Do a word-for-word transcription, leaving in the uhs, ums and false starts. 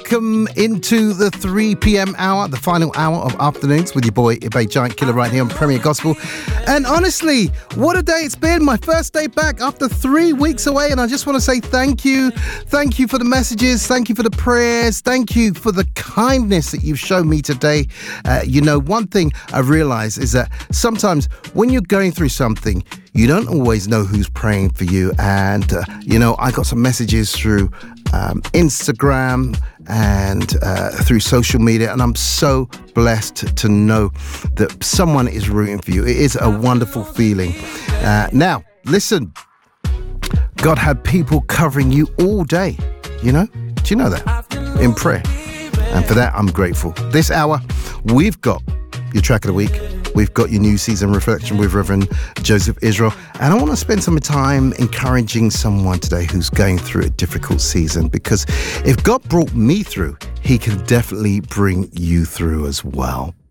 welcome into the three p.m. hour, the final hour of afternoons with your boy Ibe Giant Killer right here on Premier Gospel. And honestly, what a day it's been. My first day back after three weeks away, and I just want to say thank you. Thank you for the messages. Thank you for the prayers. Thank you for the kindness that you've shown me today. Uh, you know, one thing I've realized is that sometimes when you're going through something, you don't always know who's praying for you. And, uh, you know, I got some messages through um, Instagram and uh, through social media, and I'm so blessed to know that someone is rooting for you. It is a wonderful feeling. Uh, now, listen, God had people covering you all day, you know? Do you know that? In prayer. And for that, I'm grateful. This hour, we've got your track of the week. We've got your new season reflection with Reverend Joseph Israel. And I want to spend some time encouraging someone today who's going through a difficult season, because if God brought me through, he can definitely bring you through as well.